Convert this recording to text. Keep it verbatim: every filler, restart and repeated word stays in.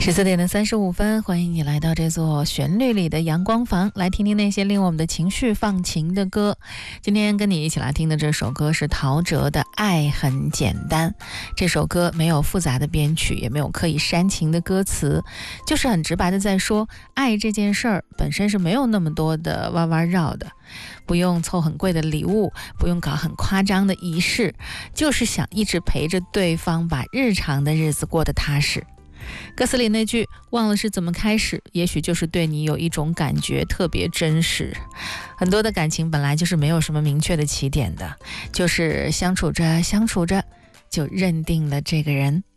十四点的三十五分，欢迎你来到这座旋律里的阳光房，来听听那些令我们的情绪放晴的歌。今天跟你一起来听的这首歌是陶喆的《爱很简单》。这首歌没有复杂的编曲，也没有刻意煽情的歌词，就是很直白的在说，爱这件事儿本身是没有那么多的弯弯绕的，不用凑很贵的礼物，不用搞很夸张的仪式，就是想一直陪着对方，把日常的日子过得踏实。歌词里那句忘了是怎么开始，也许就是对你有一种感觉特别真实。很多的感情本来就是没有什么明确的起点的，就是相处着相处着就认定了这个人。